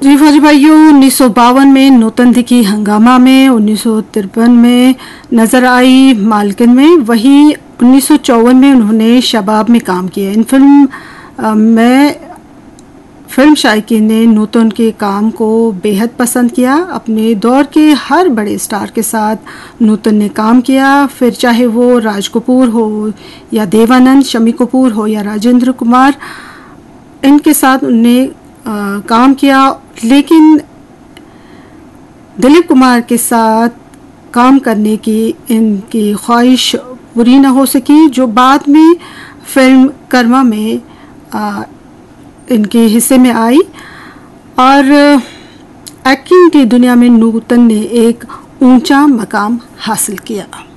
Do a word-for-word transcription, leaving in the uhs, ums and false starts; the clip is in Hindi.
जी फौजी भाइयों, उन्नीस सौ बावन में नौतंदी हंगामा में, उन्नीस सौ तिरपन में नज़र आई मालकिन में, वहीं उन्नीस सौ चौवन में उन्होंने शबाब में काम किया। इन फिल्म में फिल्म शायकीन ने नूतन के काम को बेहद पसंद किया। अपने दौर के हर बड़े स्टार के साथ नूतन ने काम किया, फिर चाहे वो राज कपूर हो या देवानंद, शम्मी कपूर हो या राजेंद्र कुमार, इनके साथ उनने आ, काम किया। लेकिन दिलीप कुमार के साथ काम करने की इनकी ख्वाहिश पूरी न हो सकी, जो बाद में फिल्म कर्मा में आ, इनके हिस्से में आई और एक्टिंग की दुनिया में नूतन ने एक ऊंचा मकाम हासिल किया।